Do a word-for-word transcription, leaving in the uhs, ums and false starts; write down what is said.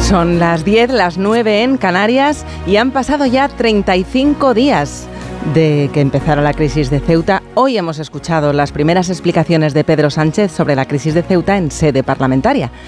Son las diez, las nueve en Canarias y han pasado ya treinta y cinco días de que empezara la crisis de Ceuta. Hoy hemos escuchado las primeras explicaciones de Pedro Sánchez sobre la crisis de Ceuta en sede parlamentaria.